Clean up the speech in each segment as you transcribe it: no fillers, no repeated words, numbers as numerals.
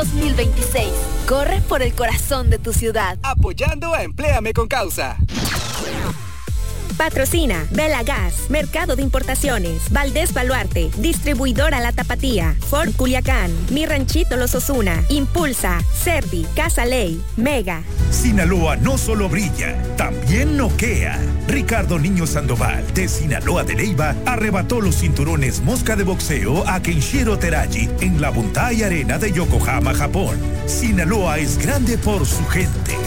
2026. Corre por el corazón de tu ciudad. Apoyando a Empléame con Causa. Patrocina Belagas, Mercado de Importaciones, Valdés Baluarte, Distribuidora La Tapatía, Ford Culiacán, Mi Ranchito Los Osuna, Impulsa, Cerdi, Casa Ley, Mega. Sinaloa no solo brilla, también noquea. Ricardo Niño Sandoval, de Sinaloa de Leyva, arrebató los cinturones mosca de boxeo a Kenshiro Teraji en la Buntai Arena de Yokohama, Japón. Sinaloa es grande por su gente.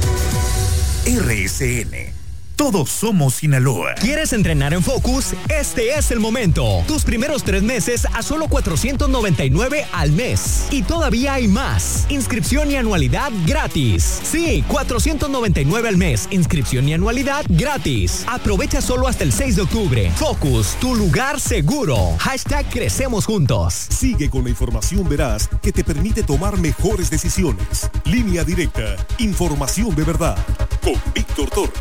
RSN. Todos somos Sinaloa. ¿Quieres entrenar en Focus? Este es el momento. Tus primeros 3 meses a solo $499 al mes. Y todavía hay más. Inscripción y anualidad gratis. Sí, $499 al mes. Inscripción y anualidad gratis. Aprovecha solo hasta el 6 de octubre. Focus, tu lugar seguro. #Crecemos juntos. Sigue con la información veraz que te permite tomar mejores decisiones. Línea Directa. Información de verdad. Con Víctor Torres.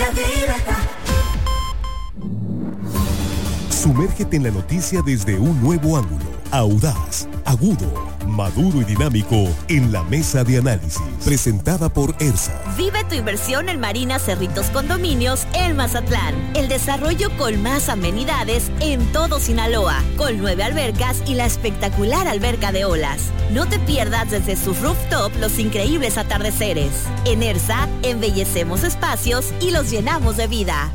Sumérgete en la noticia desde un nuevo ángulo, audaz, agudo, maduro y dinámico en la mesa de análisis, presentada por ERSA. Vive tu inversión en Marina Cerritos Condominios en Mazatlán. El desarrollo con más amenidades en todo Sinaloa, con 9 albercas y la espectacular alberca de olas. No te pierdas desde su rooftop los increíbles atardeceres. En ERSA, embellecemos espacios y los llenamos de vida.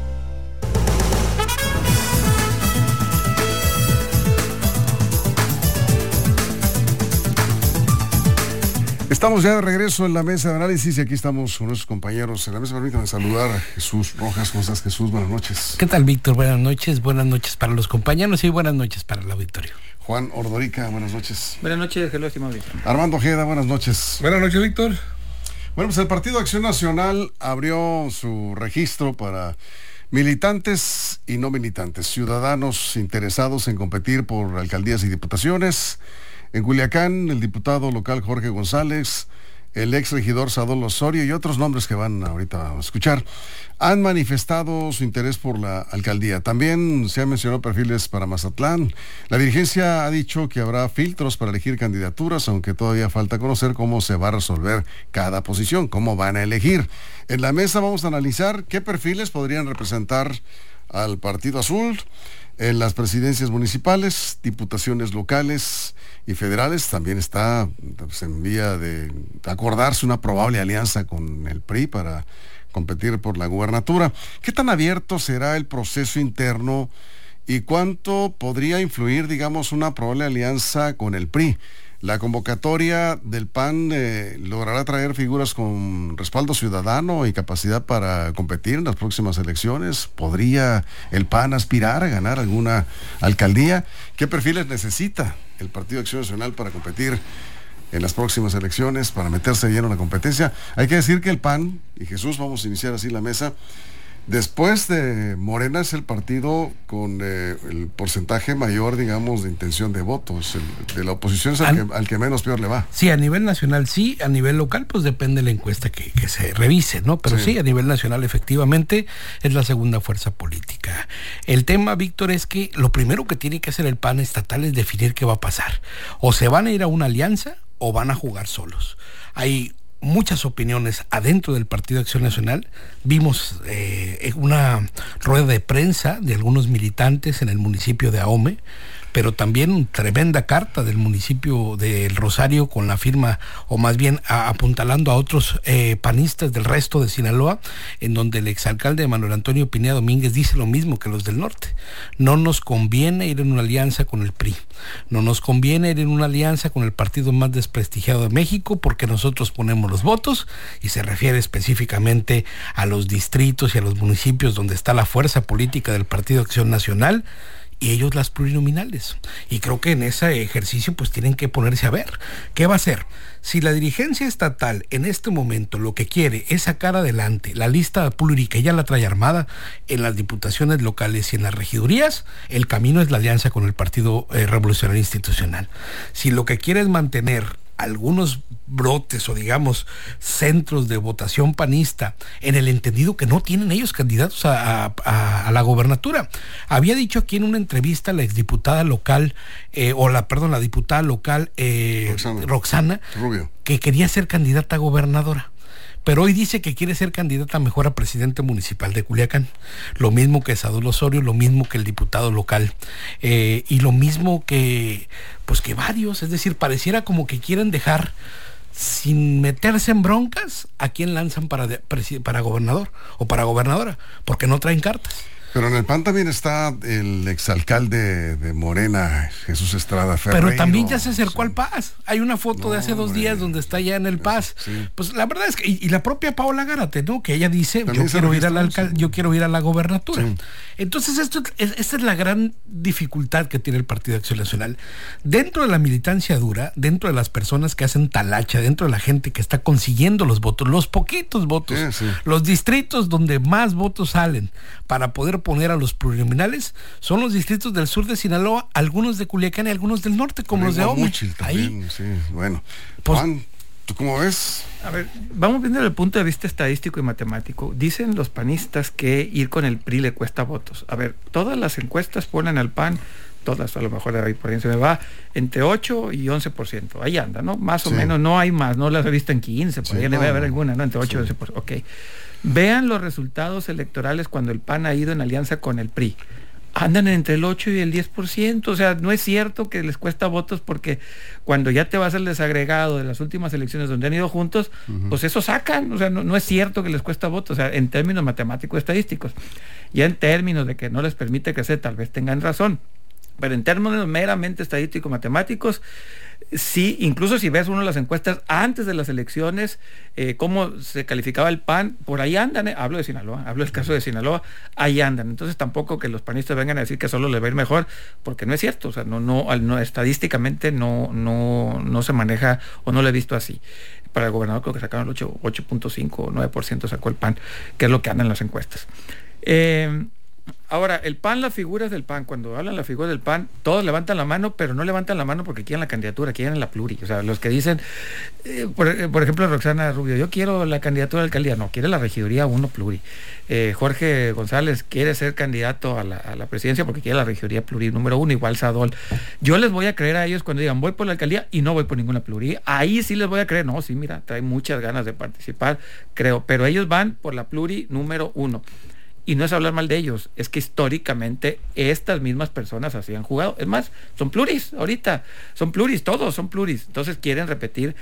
Estamos ya de regreso en la mesa de análisis y aquí estamos con nuestros compañeros en la mesa. Permítanme saludar a Jesús Rojas. ¿Cómo estás, Jesús? Buenas noches. ¿Qué tal, Víctor? Buenas noches para los compañeros y buenas noches para el auditorio. Juan Ordorica, buenas noches. Buenas noches, hello, estimado Víctor. Armando Ojeda, buenas noches. Buenas noches, Víctor. Bueno, pues el Partido Acción Nacional abrió su registro para militantes y no militantes, ciudadanos interesados en competir por alcaldías y diputaciones. En Culiacán, el diputado local Jorge González, el ex regidor Sadol Osorio y otros nombres que van ahorita a escuchar, han manifestado su interés por la alcaldía. También se han mencionado perfiles para Mazatlán. La dirigencia ha dicho que habrá filtros para elegir candidaturas, aunque todavía falta conocer cómo se va a resolver cada posición, cómo van a elegir. En la mesa vamos a analizar qué perfiles podrían representar al Partido Azul en las presidencias municipales, diputaciones locales y federales. También está pues, en vía de acordarse una probable alianza con el PRI para competir por la gubernatura. ¿Qué tan abierto será el proceso interno y cuánto podría influir, digamos, una probable alianza con el PRI? La convocatoria del PAN logrará traer figuras con respaldo ciudadano y capacidad para competir en las próximas elecciones. ¿Podría el PAN aspirar a ganar alguna alcaldía? ¿Qué perfiles necesita el Partido Acción Nacional para competir en las próximas elecciones, para meterse lleno en la competencia? Hay que decir que el PAN, y Jesús, vamos a iniciar así la mesa, después de Morena es el partido con el porcentaje mayor, digamos, de intención de votos. De la oposición es al que menos peor le va. Sí, a nivel nacional sí, a nivel local pues depende de la encuesta que se revise, ¿no? Pero sí, a nivel nacional efectivamente es la segunda fuerza política. El tema, Víctor, es que lo primero que tiene que hacer el PAN estatal es definir qué va a pasar. O se van a ir a una alianza o van a jugar solos. Hay muchas opiniones adentro del Partido Acción Nacional. Vimos una rueda de prensa de algunos militantes en el municipio de Ahome, pero también tremenda carta del municipio del Rosario con la firma, o más bien apuntalando a otros panistas del resto de Sinaloa, en donde el exalcalde Manuel Antonio Pineda Domínguez dice lo mismo que los del norte. No nos conviene ir en una alianza con el PRI, no nos conviene ir en una alianza con el partido más desprestigiado de México, porque nosotros ponemos los votos, y se refiere específicamente a los distritos y a los municipios donde está la fuerza política del Partido Acción Nacional, y ellos las plurinominales. Y creo que en ese ejercicio pues tienen que ponerse a ver qué va a hacer. Si la dirigencia estatal en este momento lo que quiere es sacar adelante la lista pluri que ya la trae armada en las diputaciones locales y en las regidurías, el camino es la alianza con el Partido Revolucionario Institucional. Si lo que quiere es mantener algunos brotes o digamos centros de votación panista, en el entendido que no tienen ellos candidatos a la gobernatura. Había dicho aquí en una entrevista la exdiputada local, la diputada local Roxana Rubio, que quería ser candidata a gobernadora. Pero hoy dice que quiere ser candidata mejor a presidente municipal de Culiacán. Lo mismo que Sadul Osorio, lo mismo que el diputado local. Y lo mismo que varios. Es decir, pareciera como que quieren dejar sin meterse en broncas a quien lanzan para gobernador o para gobernadora, porque no traen cartas. Pero en el PAN también está el exalcalde de Morena, Jesús Estrada Ferreiro. Pero también ya se acercó al Paz. Hay una foto de hace 2 días donde está ya en el Paz. Sí. Pues la verdad es que, y la propia Paola Gárate, ¿no? Que ella dice, yo quiero ir a la gobernatura. Sí. Entonces esta es la gran dificultad que tiene el Partido de Acción Nacional. Dentro de la militancia dura, dentro de las personas que hacen talacha, dentro de la gente que está consiguiendo los votos, los poquitos votos, los distritos donde más votos salen para poder poner a los plurinominales, son los distritos del sur de Sinaloa, algunos de Culiacán y algunos del norte, como los de Ome. Ahí. Sí, bueno. Pues, Juan, ¿tú cómo ves? A ver, vamos viendo desde el punto de vista estadístico y matemático. Dicen los panistas que ir con el PRI le cuesta votos. A ver, todas las encuestas ponen al PAN, todas, a lo mejor ahí por ahí se me va, entre 8 y 11%. Ahí anda, ¿no? Más o menos, no hay más, no las he visto en 15, por ahí debe haber alguna, ¿no? Entre 8 y 11%. Ok. Vean los resultados electorales cuando el PAN ha ido en alianza con el PRI. Andan entre el 8 y el 10%, o sea, no es cierto que les cuesta votos, porque cuando ya te vas al desagregado de las últimas elecciones donde han ido juntos, pues eso sacan, o sea, no es cierto que les cuesta votos, o sea, en términos matemáticos estadísticos. Ya en términos de que no les permite crecer, tal vez tengan razón, pero en términos meramente estadísticos matemáticos, sí, incluso si ves uno de las encuestas antes de las elecciones, cómo se calificaba el PAN, por ahí andan, hablo de Sinaloa, hablo del caso de Sinaloa, ahí andan. Entonces tampoco que los panistas vengan a decir que solo les va a ir mejor, porque no es cierto, o sea, no estadísticamente no se maneja, o no lo he visto así. Para el gobernador creo que sacaron el 8.5 o 9% sacó el PAN, que es lo que anda en las encuestas. Ahora, el PAN, las figuras del PAN, cuando hablan las figuras del PAN, todos levantan la mano, pero no levantan la mano porque quieren la candidatura, quieren la pluri. O sea, los que dicen, por ejemplo, Roxana Rubio, yo quiero la candidatura de alcaldía, no, quiere la regiduría 1 pluri. Jorge González quiere ser candidato a la presidencia porque quiere la regiduría pluri número 1, igual Sadol. Yo les voy a creer a ellos cuando digan, voy por la alcaldía y no voy por ninguna pluri. Ahí sí les voy a creer, no, sí, mira, trae muchas ganas de participar, creo, pero ellos van por la pluri número 1. Y no es hablar mal de ellos, es que históricamente estas mismas personas así han jugado. Es más, son pluris ahorita, son pluris, todos son pluris. Entonces quieren repetir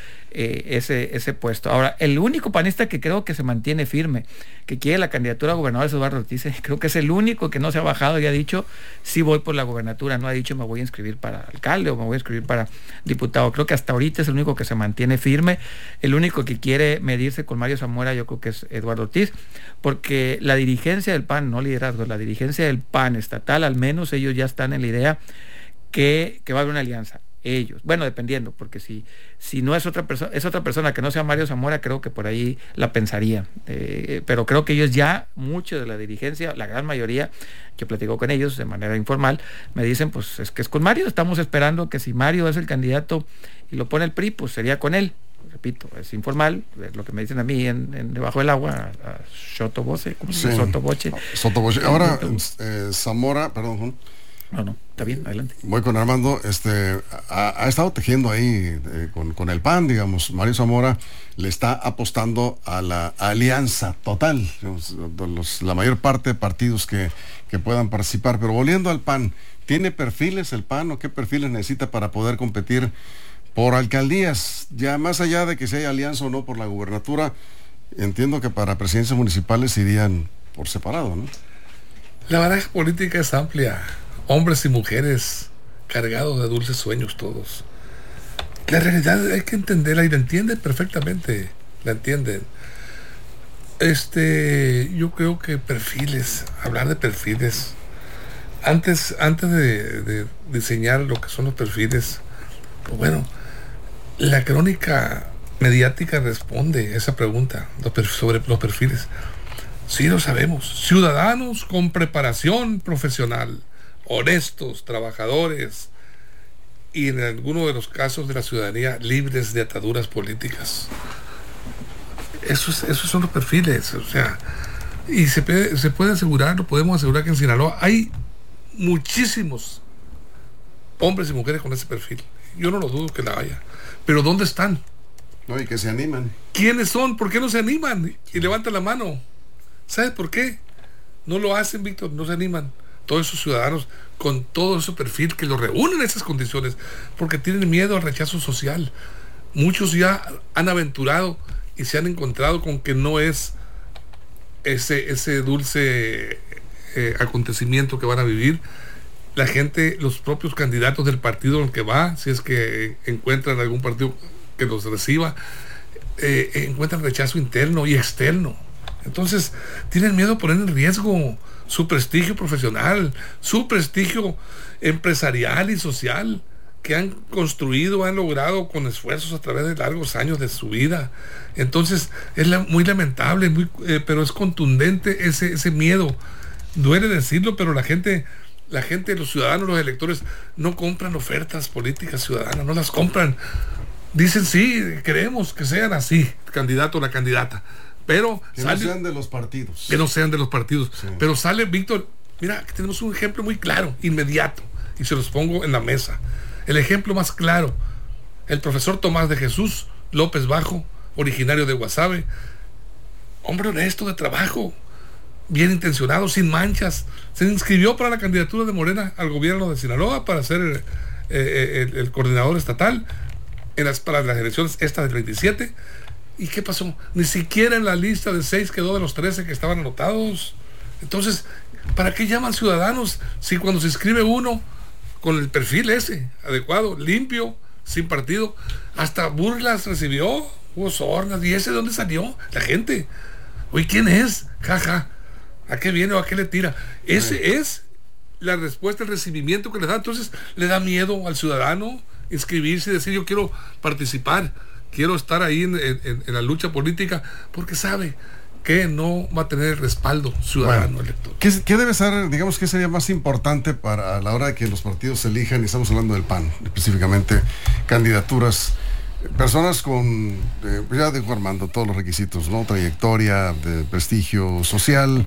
ese puesto. Ahora, el único panista que creo que se mantiene firme, que quiere la candidatura a gobernador, es Eduardo Ortiz. Creo que es el único que no se ha bajado y ha dicho, sí voy por la gobernatura. No ha dicho, me voy a inscribir para alcalde o me voy a inscribir para diputado. Creo que hasta ahorita es el único que se mantiene firme. El único que quiere medirse con Mario Zamora, yo creo que es Eduardo Ortiz, porque la dirigencia del PAN, no liderazgo, la dirigencia del PAN estatal, al menos ellos ya están en la idea que va a haber una alianza. Ellos, bueno, dependiendo, porque si no es otra persona que no sea Mario Zamora, creo que por ahí la pensaría, pero creo que ellos ya, mucho de la dirigencia, la gran mayoría, yo platico con ellos de manera informal, me dicen, pues es que es con Mario, estamos esperando que si Mario es el candidato y lo pone el PRI, pues sería con él. Repito, es informal, es lo que me dicen a mí en debajo del agua, a sotovoce, ¿cómo se dice? Sotovoce. Ahora, Zamora, perdón, Juan. No, está bien, adelante. Voy con Armando, ha estado tejiendo ahí con el PAN, digamos. Mario Zamora le está apostando a la alianza total, la mayor parte de partidos que puedan participar. Pero volviendo al PAN, ¿tiene perfiles el PAN o qué perfiles necesita para poder competir por alcaldías? Ya más allá de que si hay alianza o no por la gubernatura, entiendo que para presidencias municipales irían por separado, ¿no? La baraja política es amplia, hombres y mujeres cargados de dulces sueños todos. La realidad hay que entenderla y la entienden perfectamente, la entienden. Yo creo que perfiles, hablar de perfiles, antes de diseñar lo que son los perfiles, pues bueno, la crónica mediática responde esa pregunta sobre los perfiles. Sí lo sabemos, ciudadanos con preparación profesional, honestos, trabajadores, y en alguno de los casos de la ciudadanía libres de ataduras políticas. Esos son los perfiles, o sea, y se puede asegurar, lo podemos asegurar que en Sinaloa hay muchísimos hombres y mujeres con ese perfil. Yo no lo dudo que la haya, pero ¿dónde están? No, y que se animan. ¿Quiénes son? ¿Por qué no se animan? Y levantan la mano. ¿Sabes por qué? No lo hacen, Víctor, no se animan. Todos esos ciudadanos con todo ese perfil que los reúnen en esas condiciones, porque tienen miedo al rechazo social. Muchos ya han aventurado y se han encontrado con que no es ese dulce acontecimiento que van a vivir. La gente, los propios candidatos del partido en el que va, si es que encuentran algún partido que los reciba, encuentran rechazo interno y externo. Entonces tienen miedo a poner en riesgo su prestigio profesional, su prestigio empresarial y social que han construido, han logrado con esfuerzos a través de largos años de su vida. Entonces es muy lamentable, pero es contundente ese miedo. Duele decirlo, pero la gente, los ciudadanos, los electores no compran ofertas políticas ciudadanas, no las compran. Dicen sí, queremos que sean así, el candidato o la candidata, pero que no sean de los partidos. Que no sean de los partidos. Sí. Pero sale, Víctor, mira, que tenemos un ejemplo muy claro, inmediato, y se los pongo en la mesa. El ejemplo más claro, el profesor Tomás de Jesús López Bajo, originario de Guasave, hombre honesto de trabajo, bien intencionado, sin manchas, se inscribió para la candidatura de Morena al gobierno de Sinaloa para ser el coordinador estatal para las elecciones estas del 27. ¿Y qué pasó? Ni siquiera en la lista de 6 quedó de los 13 que estaban anotados. Entonces, ¿para qué llaman ciudadanos si cuando se inscribe uno con el perfil ese adecuado, limpio, sin partido, hasta burlas recibió, hubo sornas? ¿Y ese de dónde salió? La gente. Oye, ¿quién es? Jaja. ¿A qué viene o a qué le tira? Ese es la respuesta, el recibimiento que le da. Entonces le da miedo al ciudadano inscribirse y decir yo quiero participar, quiero estar ahí en la lucha política, porque sabe que no va a tener el respaldo ciudadano elector. ¿Qué debe ser, digamos, qué sería más importante para a la hora de que los partidos elijan, y estamos hablando del PAN, específicamente, candidaturas, personas con, ya dijo Armando, todos los requisitos, ¿no? Trayectoria, de prestigio social,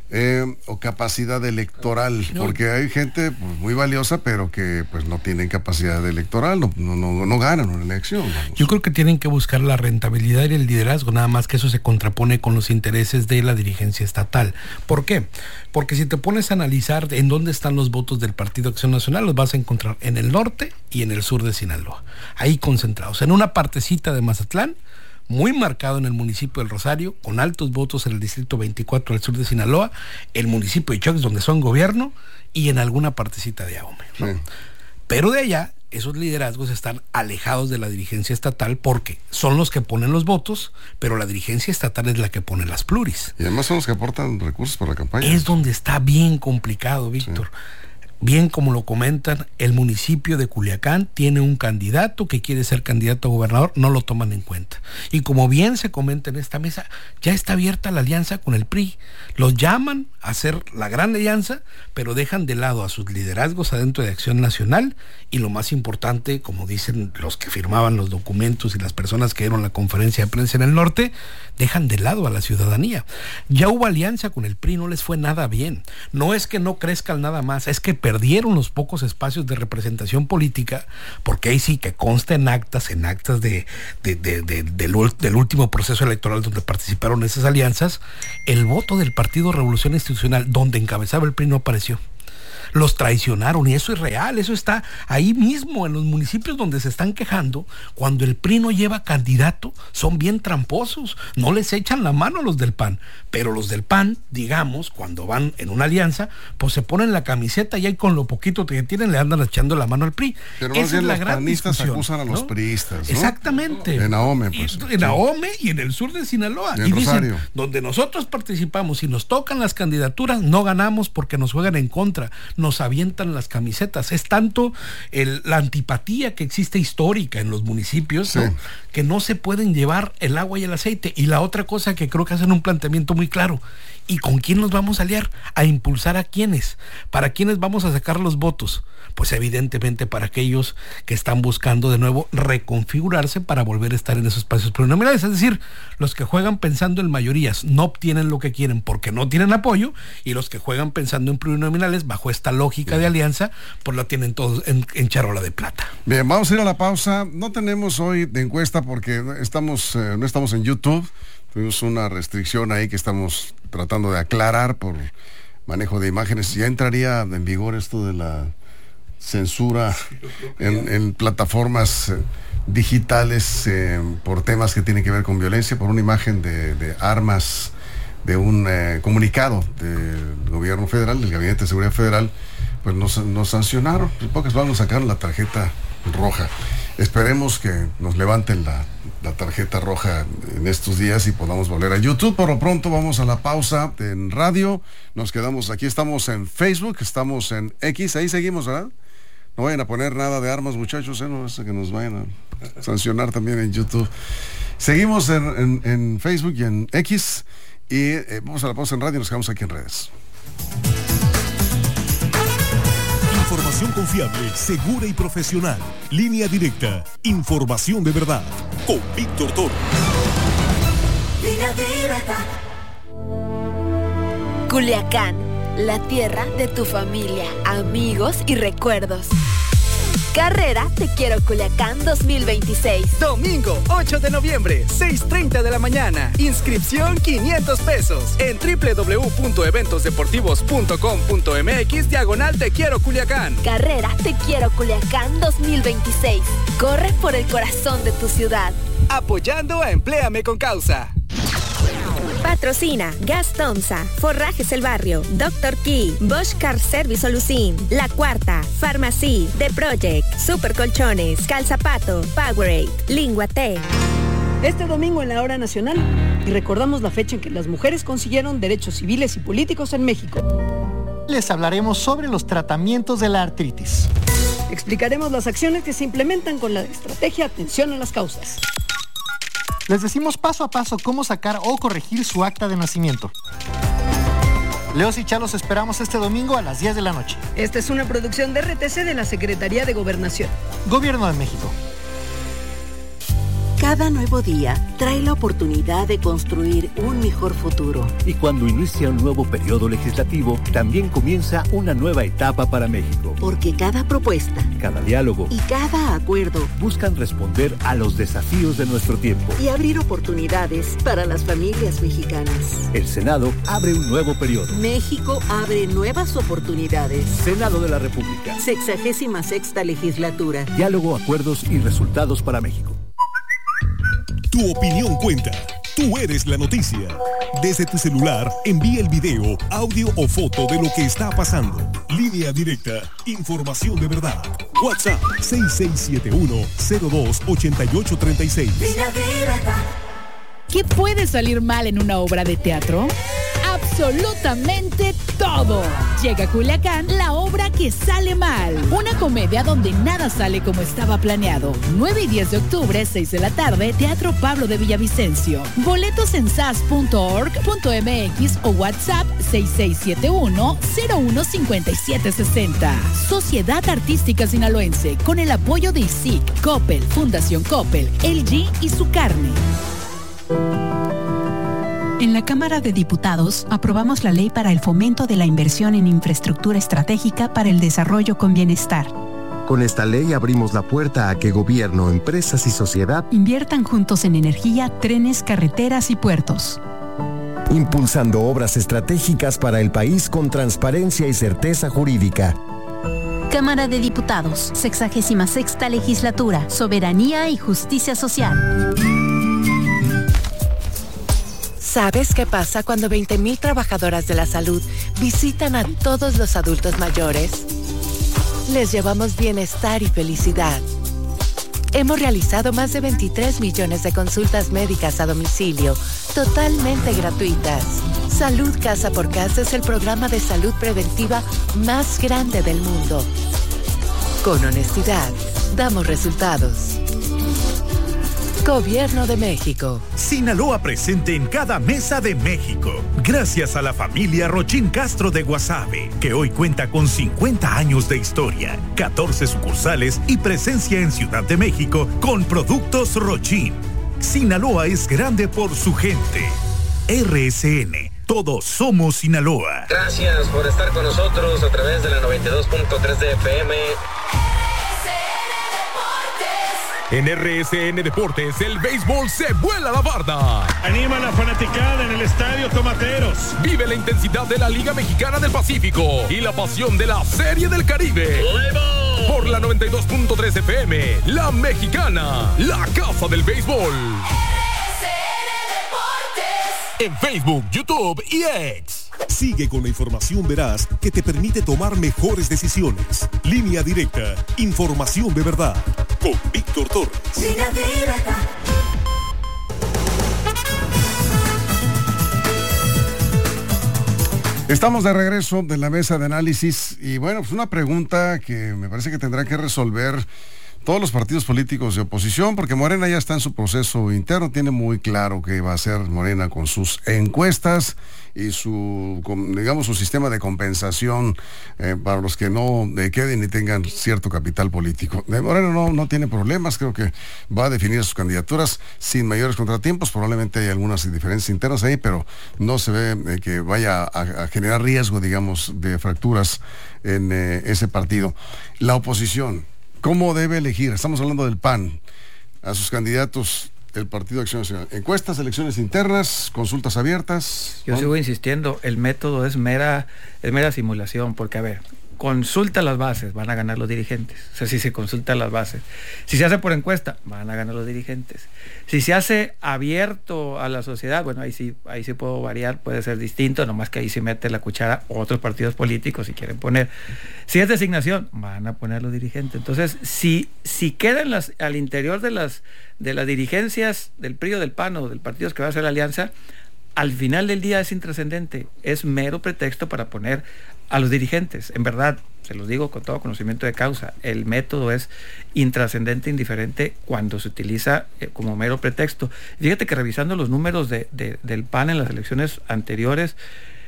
o capacidad electoral, porque hay gente pues, muy valiosa, pero que pues no tienen capacidad electoral, no ganan una elección. Vamos. Yo creo que tienen que buscar la rentabilidad y el liderazgo, nada más que eso se contrapone con los intereses de la dirigencia estatal. ¿Por qué? Porque si te pones a analizar en dónde están los votos del Partido Acción Nacional, los vas a encontrar en el norte y en el sur de Sinaloa, ahí concentrados, en una partecita de Mazatlán, muy marcado en el municipio del Rosario, con altos votos en el distrito 24 al sur de Sinaloa, el municipio de Choix, donde son gobierno, y en alguna partecita de Ahome, ¿no? Sí. Pero de allá, esos liderazgos están alejados de la dirigencia estatal porque son los que ponen los votos, pero la dirigencia estatal es la que pone las pluris. Y además son los que aportan recursos para la campaña. Es donde está bien complicado, Víctor. Sí. Bien, como lo comentan, el municipio de Culiacán tiene un candidato que quiere ser candidato a gobernador, no lo toman en cuenta. Y como bien se comenta en esta mesa, ya está abierta la alianza con el PRI. Los llaman a hacer la gran alianza, pero dejan de lado a sus liderazgos adentro de Acción Nacional y lo más importante, como dicen los que firmaban los documentos y las personas que dieron la conferencia de prensa en el norte, dejan de lado a la ciudadanía. Ya hubo alianza con el PRI, no les fue nada bien. No es que no crezcan nada más, es que perdieron los pocos espacios de representación política, porque ahí sí que consta en actas del último proceso electoral donde participaron esas alianzas, el voto del Partido Revolución Institucional, donde encabezaba el PRI, no apareció. Los traicionaron y eso es real, eso está ahí mismo en los municipios donde se están quejando. Cuando el PRI no lleva candidato, son bien tramposos, no les echan la mano a los del PAN, pero los del PAN, digamos, cuando van en una alianza, pues se ponen la camiseta y ahí con lo poquito que tienen le andan echando la mano al PRI. Pero esa es la gran discusión. Acusan a los priistas, ¿no? Exactamente. En Ahome, pues. En Ahome y en el sur de Sinaloa. Y dicen, donde nosotros participamos y nos tocan las candidaturas, no ganamos porque nos juegan en contra, nos avientan las camisetas. Es tanto la antipatía que existe histórica en los municipios, ¿no? Que no se pueden llevar el agua y el aceite. Y la otra cosa que creo que hacen un planteamiento muy claro, ¿Y con quién nos vamos a aliar? ¿A impulsar a quiénes? ¿Para quiénes vamos a sacar los votos? Pues evidentemente para aquellos que están buscando de nuevo reconfigurarse para volver a estar en esos espacios plurinominales. Es decir, los que juegan pensando en mayorías no obtienen lo que quieren porque no tienen apoyo, y los que juegan pensando en plurinominales bajo esta lógica de alianza, pues la tienen todos en charola de plata. Bien, vamos a ir a la pausa. No tenemos hoy de encuesta porque no estamos en YouTube. Tuvimos una restricción ahí que estamos tratando de aclarar por manejo de imágenes. Ya entraría en vigor esto de la censura en plataformas digitales por temas que tienen que ver con violencia, por una imagen de armas, de un comunicado del gobierno federal, del Gabinete de Seguridad Federal. Pues nos sancionaron, en pocas palabras nos sacaron la tarjeta roja. Esperemos que nos levanten la tarjeta roja en estos días y podamos volver a YouTube. Por lo pronto vamos a la pausa en radio. Nos quedamos aquí, estamos en Facebook, estamos en X, ahí seguimos, ¿verdad? No vayan a poner nada de armas, muchachos, no es que nos vayan a sancionar también en YouTube. Seguimos en Facebook y en X y vamos a la pausa en radio y nos quedamos aquí en redes. Información confiable, segura y profesional. Línea Directa. Información de verdad. Con Víctor Toro. Línea Directa. Culiacán, la tierra de tu familia, amigos y recuerdos. Carrera Te Quiero Culiacán 2026. Domingo 8 de noviembre, 6:30 de la mañana. Inscripción 500 pesos en www.eventosdeportivos.com.mx/Te Quiero Culiacán. Carrera Te Quiero Culiacán 2026. Corre por el corazón de tu ciudad. Apoyando a Empléame con Causa. Patrocina Gas Tomsa, Forrajes El Barrio, Dr. Key, Bosch Car Service Lucín, La Cuarta, Farmacy, The Project, Super Colchones, Calzapato, Powerade, Lingua T. Este domingo en la Hora Nacional y recordamos la fecha en que las mujeres consiguieron derechos civiles y políticos en México. Les hablaremos sobre los tratamientos de la artritis. Explicaremos las acciones que se implementan con la estrategia Atención a las Causas. Les decimos paso a paso cómo sacar o corregir su acta de nacimiento. Leos y Chalos esperamos este domingo a las 10 de la noche. Esta es una producción de RTC de la Secretaría de Gobernación. Gobierno de México. Cada nuevo día trae la oportunidad de construir un mejor futuro. Y cuando inicia un nuevo periodo legislativo, también comienza una nueva etapa para México. Porque cada propuesta, cada diálogo y cada acuerdo buscan responder a los desafíos de nuestro tiempo y abrir oportunidades para las familias mexicanas. El Senado abre un nuevo periodo. México abre nuevas oportunidades. Senado de la República. 66ª legislatura. Diálogo, acuerdos y resultados para México. Tu opinión cuenta. Tú eres la noticia. Desde tu celular, envía el video, audio o foto de lo que está pasando. Línea Directa. Información de verdad. WhatsApp 6671-028836. Línea Directa. ¿Qué puede salir mal en una obra de teatro? Absolutamente todo. Llega a Culiacán la obra que sale mal. Una comedia donde nada sale como estaba planeado. 9 y 10 de octubre, 6 de la tarde, Teatro Pablo de Villavicencio. Boletos en sas.org.mx o WhatsApp 6671-015760. Sociedad Artística Sinaloense, con el apoyo de ISIC, Coppel, Fundación Coppel, LG y Su Carne. En la Cámara de Diputados aprobamos la ley para el fomento de la inversión en infraestructura estratégica para el desarrollo con bienestar. Con esta ley abrimos la puerta a que gobierno, empresas y sociedad inviertan juntos en energía, trenes, carreteras y puertos. Impulsando obras estratégicas para el país con transparencia y certeza jurídica. Cámara de Diputados, 66ª Legislatura, Soberanía y Justicia Social. ¿Sabes qué pasa cuando 20,000 trabajadoras de la salud visitan a todos los adultos mayores? Les llevamos bienestar y felicidad. Hemos realizado más de 23 millones de consultas médicas a domicilio, totalmente gratuitas. Salud Casa por Casa es el programa de salud preventiva más grande del mundo. Con honestidad, damos resultados. Gobierno de México. Sinaloa presente en cada mesa de México. Gracias a la familia Rochín Castro de Guasave, que hoy cuenta con 50 años de historia, 14 sucursales y presencia en Ciudad de México con productos Rochín. Sinaloa es grande por su gente. RSN, todos somos Sinaloa. Gracias por estar con nosotros a través de la 92.3 de FM. En RSN Deportes, el béisbol se vuela la barda. Anima a la fanaticada en el Estadio Tomateros. Vive la intensidad de la Liga Mexicana del Pacífico y la pasión de la Serie del Caribe. ¡Nuevo! Por la 92.3 FM, La Mexicana, la casa del béisbol. En Facebook, YouTube y X. Sigue con la información veraz que te permite tomar mejores decisiones. Línea Directa, información de verdad. Con Víctor Torres. Línea Directa. Estamos de regreso de la mesa de análisis y bueno, pues una pregunta que me parece que tendrá que resolver todos los partidos políticos de oposición, porque Morena ya está en su proceso interno, tiene muy claro qué va a hacer Morena con sus encuestas y su sistema de compensación para los que no queden y tengan cierto capital político. Morena no tiene problemas, creo que va a definir sus candidaturas sin mayores contratiempos, probablemente hay algunas diferencias internas ahí, pero no se ve que vaya a generar riesgo, de fracturas en ese partido. La oposición, ¿cómo debe elegir? Estamos hablando del PAN, a sus candidatos, el Partido de Acción Nacional. Encuestas, elecciones internas, consultas abiertas. Yo sigo insistiendo, el método es mera simulación, porque a ver, consulta las bases, van a ganar los dirigentes. O sea, si se consultan las bases. Si se hace por encuesta, van a ganar los dirigentes. Si se hace abierto a la sociedad, bueno, ahí sí puedo variar, puede ser distinto, nomás que ahí se mete la cuchara otros partidos políticos si quieren poner. Si es designación, van a poner los dirigentes. Entonces, si quedan al interior de las dirigencias del PRI o del PAN o del partido que va a hacer la alianza, al final del día es intrascendente, es mero pretexto para poner a los dirigentes. En verdad, se los digo con todo conocimiento de causa, el método es intrascendente, indiferente cuando se utiliza como mero pretexto. Fíjate que revisando los números del PAN en las elecciones anteriores,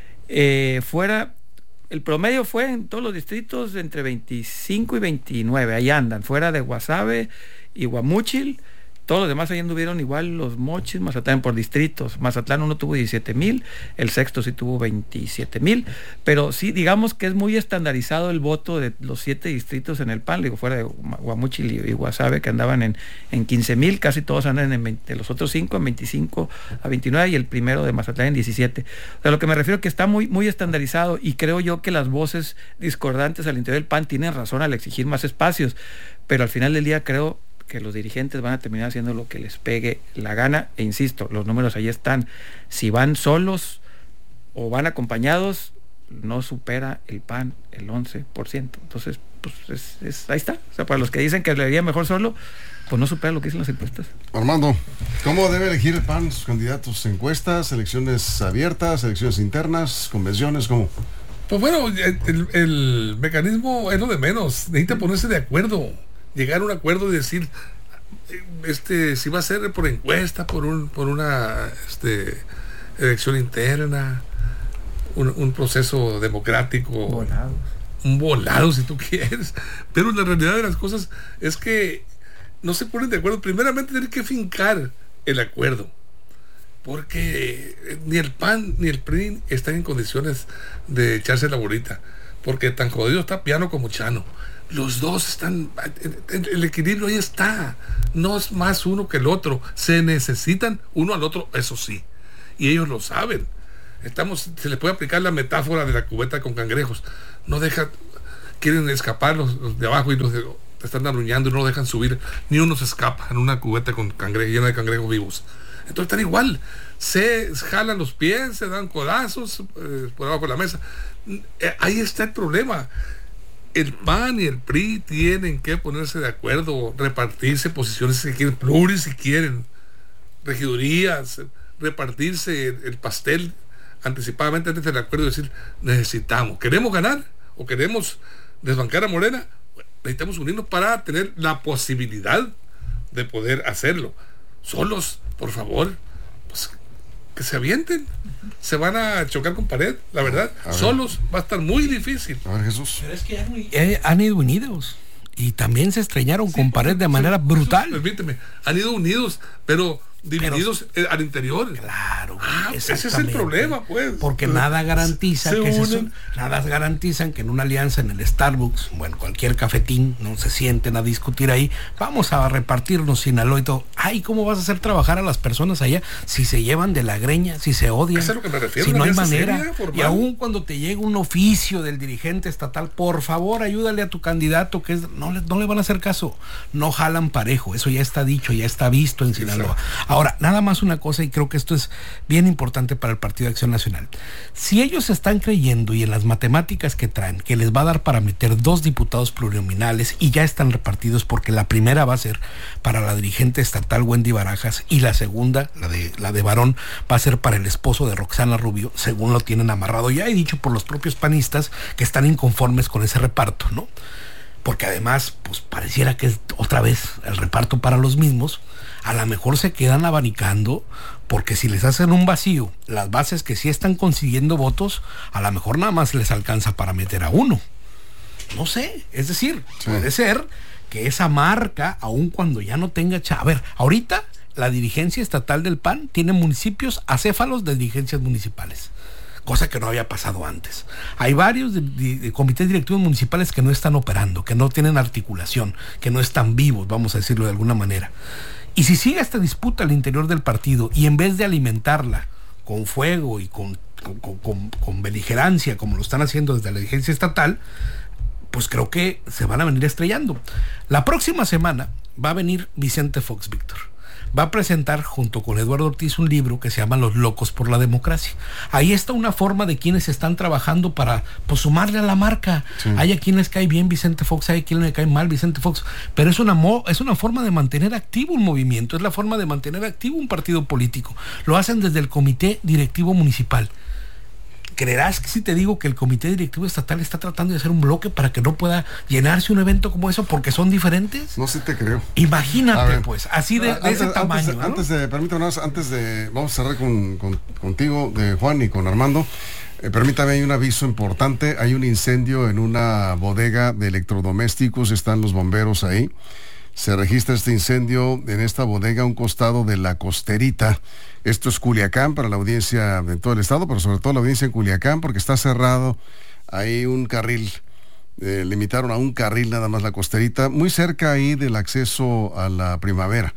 el promedio fue en todos los distritos entre 25 y 29, ahí andan, fuera de Guasave y Guamúchil. Todos los demás ahí anduvieron igual, los Mochis, Mazatlán por distritos. Mazatlán uno tuvo 17,000, el sexto sí tuvo 27,000, pero sí, digamos que es muy estandarizado el voto de los 7 distritos en el PAN, fuera de Guamúchil y Guasave, que andaban en 15,000, casi todos andan en 20, los otros 5 en 25 a 29 y el primero de Mazatlán en 17. O sea, lo que me refiero es que está muy, muy estandarizado y creo yo que las voces discordantes al interior del PAN tienen razón al exigir más espacios, pero al final del día creo que los dirigentes van a terminar haciendo lo que les pegue la gana, e insisto, los números ahí están. Si van solos o van acompañados, no supera el PAN el 11%. Entonces, pues ahí está. O sea, para los que dicen que le iría mejor solo, pues no supera lo que dicen las encuestas. Armando, ¿cómo debe elegir el PAN sus candidatos? ¿Encuestas, elecciones abiertas, elecciones internas, convenciones? ¿Cómo? Pues bueno, el mecanismo es lo de menos. Necesita ponerse de acuerdo, llegar a un acuerdo y decir si va a ser por encuesta, por una elección interna, un proceso democrático, un volado si tú quieres, pero la realidad de las cosas es que no se ponen de acuerdo. Primeramente tienen que fincar el acuerdo, porque ni el PAN ni el PRI están en condiciones de echarse la bolita, porque tan jodido está Piano como Chano. Los dos están, el equilibrio ahí está, no es más uno que el otro, se necesitan uno al otro, eso sí, y ellos lo saben. Se les puede aplicar la metáfora de la cubeta con cangrejos, quieren escapar los de abajo y los de te están arruñando y no lo dejan subir, ni uno se escapa en una cubeta con llena de cangrejos vivos. Entonces están igual, se jalan los pies, se dan codazos por abajo de la mesa. Ahí está el problema. El PAN y el PRI tienen que ponerse de acuerdo, repartirse posiciones si quieren, pluris si quieren, regidurías, repartirse el pastel anticipadamente antes del acuerdo y decir, queremos ganar o queremos desbancar a Morena, necesitamos unirnos para tener la posibilidad de poder hacerlo. solos, por favor, pues que se avienten. Se van a chocar con pared, la verdad. Solos va a estar muy difícil. A ver, Jesús. Pero es que han ido unidos y también se estrellaron con pared de manera brutal. Permíteme, han ido unidos, pero divididos al interior. Claro, ese es el problema, pues. Porque nada garantiza nada garantizan que en una alianza en el Starbucks, bueno, cualquier cafetín, no se sienten a discutir ahí, vamos a repartirnos Sinaloa y todo. Ay, ¿cómo vas a hacer trabajar a las personas allá si se llevan de la greña, si se odian? Eso es lo que me refiero, si no hay seria, manera. Y aún cuando te llega un oficio del dirigente estatal, por favor, ayúdale a tu candidato, que es, no le van a hacer caso. No jalan parejo, eso ya está dicho, ya está visto en Sinaloa. Ahora, nada más una cosa, y creo que esto es bien importante para el Partido de Acción Nacional. Si ellos están creyendo, y en las matemáticas que traen, que les va a dar para meter 2 diputados plurinominales, y ya están repartidos, porque la primera va a ser para la dirigente estatal Wendy Barajas, y la segunda, la de varón, va a ser para el esposo de Roxana Rubio, según lo tienen amarrado ya, y dicho por los propios panistas, que están inconformes con ese reparto, ¿no? Porque además, pues pareciera que es otra vez el reparto para los mismos. A lo mejor se quedan abanicando, porque si les hacen un vacío, las bases que sí están consiguiendo votos, a lo mejor nada más les alcanza para meter a uno. No sé, es decir, puede ser que esa marca, aun cuando ya no tenga... A ver, ahorita la dirigencia estatal del PAN tiene municipios acéfalos de dirigencias municipales, cosa que no había pasado antes. Hay varios de comités directivos municipales que no están operando, que no tienen articulación, que no están vivos, vamos a decirlo de alguna manera. Y si sigue esta disputa al interior del partido, y en vez de alimentarla con fuego y con beligerancia, como lo están haciendo desde la dirigencia estatal, pues creo que se van a venir estrellando. La próxima semana va a venir Vicente Fox, Víctor. Va a presentar junto con Eduardo Ortiz un libro que se llama Los Locos por la Democracia. Ahí está una forma de quienes están trabajando para, pues, sumarle a la marca. Sí. Hay a quienes cae bien Vicente Fox, hay a quienes le cae mal Vicente Fox, pero es una forma de mantener activo un movimiento, es la forma de mantener activo un partido político. Lo hacen desde el comité directivo municipal. ¿Creerás que si te digo que el comité directivo estatal está tratando de hacer un bloque para que no pueda llenarse un evento como eso porque son diferentes? No sé, te creo. Imagínate, pues, así de ese tamaño. Permítame, vamos a cerrar contigo, de Juan, y con Armando. Permítame, hay un aviso importante. Hay un incendio en una bodega de electrodomésticos, están los bomberos ahí. Se registra este incendio en esta bodega a un costado de La Costerita. Esto es Culiacán, para la audiencia de todo el estado, pero sobre todo la audiencia en Culiacán, porque está cerrado. Hay un carril, limitaron a un carril nada más La Costerita, muy cerca ahí del acceso a la Primavera.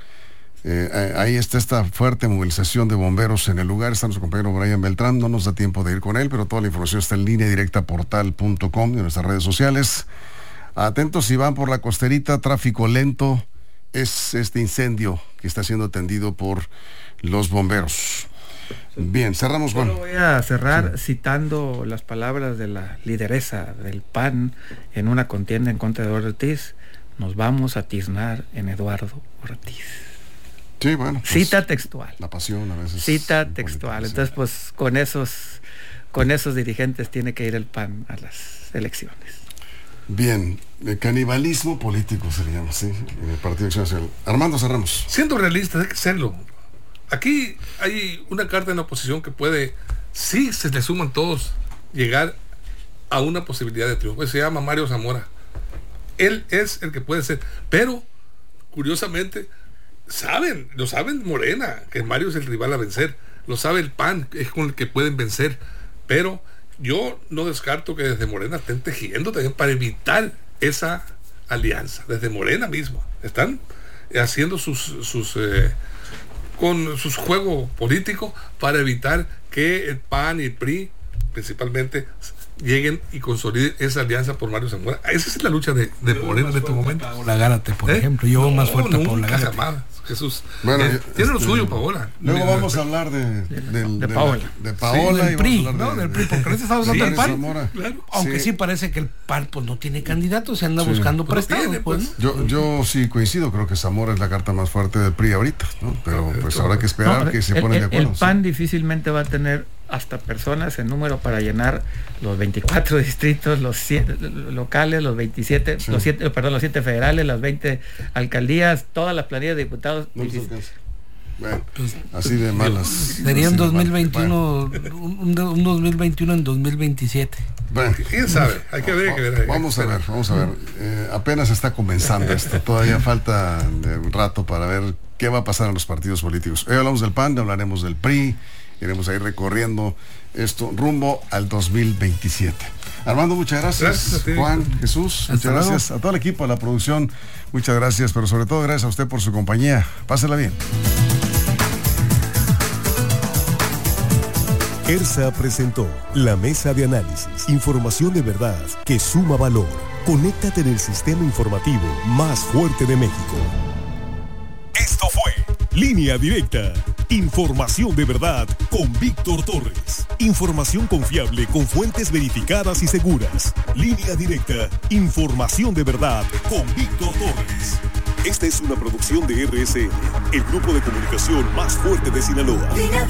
Ahí está esta fuerte movilización de bomberos en el lugar. Está nuestro compañero Brian Beltrán, no nos da tiempo de ir con él, pero toda la información está en línea directa portal.com, de nuestras redes sociales. Atentos si van por La Costerita, tráfico lento, es este incendio que está siendo atendido por los bomberos. Bien, cerramos con... Voy a cerrar citando las palabras de la lideresa del PAN en una contienda en contra de Eduardo Ortiz: nos vamos a tiznar en Eduardo Ortiz. Sí, bueno. Pues, cita textual. La pasión a veces. Cita textual. Entonces, pues con esos dirigentes tiene que ir el PAN a las elecciones. Bien, canibalismo político se le llama, sí, en el Partido de Acción Nacional. Armando, cerramos. Siendo realistas, hay que serlo. Aquí hay una carta en la oposición que puede, si se le suman todos, llegar a una posibilidad de triunfo. Se llama Mario Zamora. Él es el que puede ser, pero curiosamente lo saben Morena, que Mario es el rival a vencer, lo sabe el PAN, es con el que pueden vencer, pero yo no descarto que desde Morena estén tejiendo también para evitar esa alianza. Desde Morena mismo están haciendo con sus juegos políticos para evitar que el PAN y el PRI principalmente lleguen y consoliden esa alianza por Mario Zamora. Esa es la lucha de Morena en este momento. Paola Gárate, por ejemplo. Yo más fuerte a Paola Gárate. Jesús. Bueno, tiene lo suyo, Paola. Luego vamos a hablar de Paola. De Paola, sí, del PRI, ¿no? Del PRI, porque ahorita estamos hablando del PAN. Claro. Aunque sí parece que el PAN pues no tiene candidato, se anda buscando prestado. Pues. Yo sí coincido, creo que Zamora es la carta más fuerte del PRI ahorita, ¿no? Pero pues habrá que esperar que se ponen de acuerdo. El PAN difícilmente va a tener hasta personas en número para llenar los 24 distritos, los 7 locales, los 27, sí. los 7 federales, las 20 alcaldías, todas las planillas de diputados. Bueno, así de malas. Sería un 2021, un 2021 en 2027. Bueno, quién sabe, hay que ver. Vamos a ver. Apenas está comenzando esto. Todavía falta un rato para ver qué va a pasar en los partidos políticos. Hoy hablamos del PAN, hablaremos del PRI, iremos a ir recorriendo esto rumbo al 2027. Armando, muchas gracias. Juan, Jesús, muchas gracias. A todo el equipo, a la producción, muchas gracias, pero sobre todo gracias a usted por su compañía. Pásela bien. ERSA presentó La Mesa de Análisis, información de verdad que suma valor. Conéctate en el sistema informativo más fuerte de México. Esto fue Línea Directa, información de verdad con Víctor Torres. Información confiable con fuentes verificadas y seguras. Línea Directa, información de verdad con Víctor Torres. Esta es una producción de RSN, el grupo de comunicación más fuerte de Sinaloa.